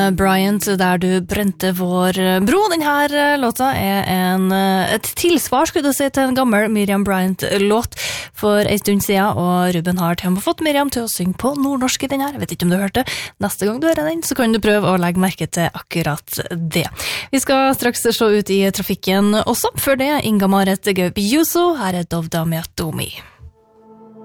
Bryant, der du brente vår bro. Denne låta et tilsvar, skulle du si, til en gammel Miriam Bryant-låt for en stund siden, og Ruben har til og med fått Miriam til å synge på nordnorsk i den her. Jeg vet ikke om du hørte. Neste gang du hører den, så kan du prøve å legge merke til akkurat det. Vi skal straks se ut i trafikken også. Før det, Inga Maret Gaup Juso, her Dovda Miatomi.